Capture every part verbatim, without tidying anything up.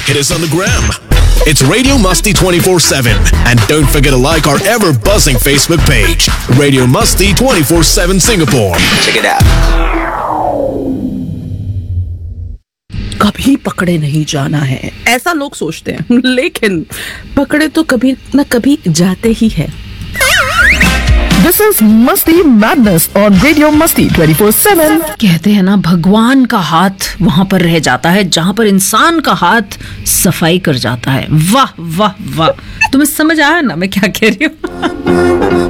Hit us on the gram. It's Radio Musty twenty-four seven. And don't forget to like our ever-buzzing Facebook page, Radio Musty twenty-four seven Singapore. Check it out. कभी पकड़े नहीं जाना है, ऐसा लोग सोचते हैं, लेकिन पकड़े तो कभी न कभी जाते ही है। This is Musty Madness on Radio Musty twenty-four seven. कहते हैं ना, भगवान का हाथ वहां पर रह जाता है जहां पर इंसान का हाथ सफाई कर जाता है। वाह वाह वाह, तुम्हें समझ आया ना मैं क्या कह रही हूँ?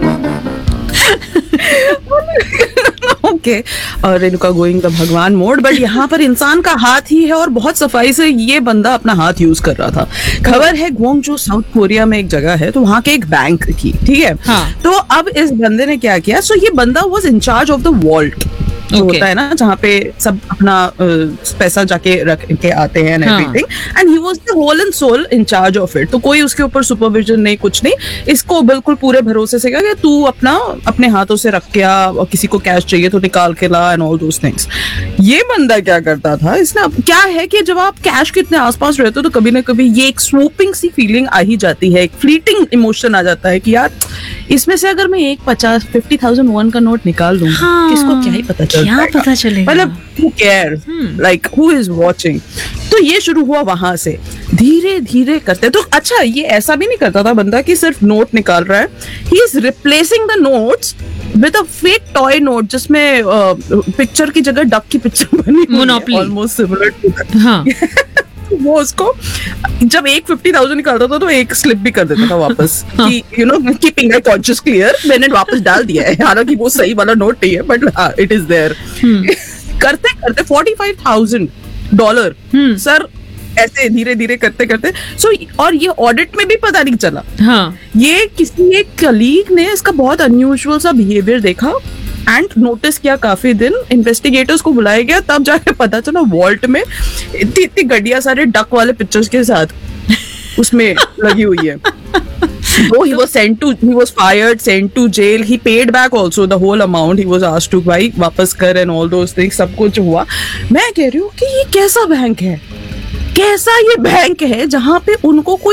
ओके, और इनका गोइंग द भगवान मोड, बट यहाँ पर इंसान का हाथ ही है और बहुत सफाई से ये बंदा अपना हाथ यूज कर रहा था। खबर है ग्वांगझो साउथ कोरिया में एक जगह है, तो वहाँ के एक बैंक की, ठीक है। हाँ. तो अब इस बंदे ने क्या किया, सो ये बंदा was in charge of the vault, जो okay. होता है ना जहाँ पे सब अपना uh, पैसा जाके रख के आते हैं and everything, and he was the whole and soul in charge of it. तो कोई उसके ऊपर सुपरविजन नहीं, कुछ नहीं, इसको बिल्कुल पूरे भरोसे से कहा कि तू अपना अपने हाथों से रख के आ, और किसी को कैश चाहिए तो निकाल के ला एंड ऑल दोस थिंग्स। ये बंदा क्या करता था, इसने क्या है कि जब आप कैश के इतने आसपास रहते हो तो कभी ना कभी ये एक स्वूपिंग सी फीलिंग आ ही जाती है, एक फ्लीटिंग इमोशन आ जाता है कि यार इसमें से अगर मैं एक पचास फिफ्टी थाउजेंड वन का नोट निकाल दूं, हाँ, किसको क्या ही पता चलता क्या पता चलेगा, मतलब who cares, like who is watching। तो ये शुरू हुआ वहां से, धीरे धीरे करते। तो अच्छा, ये ऐसा भी नहीं करता था बंदा कि सिर्फ नोट निकाल रहा है, he is replacing the notes with a fake toy note जिसमें पिक्चर की जगह डक की पिक्चर बनी हुई, ऑलमोस्ट सिमिलर टू दैट। हाँ। वो उसको जब एक फिफ्टी थाउजेंड निकालता था तो एक स्लिप भी कर देता था वापस कि you know keeping my conscious clear, मैंने वापस डाल दिया है, हालांकि वो सही वाला नोट नहीं है, बट इट इज देयर। करते करते forty five thousand dollar sir, ऐसे धीरे धीरे करते करते सो so, और ये ऑडिट में भी पता नहीं चला। हाँ. ये किसी एक कलीग ने इसका बहुत अनयूजुअल सा बिहेवियर देखा एंड नोटिस किया, काफी दिन इन्वेस्टिगेटर्स को बुलाया गया, तब जाके पता चला वॉल्ट में इतनी इतनी गड्डियां सारे डक वाले पिक्चर्स के साथ उसमें लगी हुई है। So he was sent to, he was fired, sent to jail. He paid back also the whole amount. He was asked to भाई वापस कर and all those things, सब कुछ हुआ। मैं कह रही हूँ कि ये कैसा बैंक है, कैसा ये बैंक है जहाँ पे उनको कोई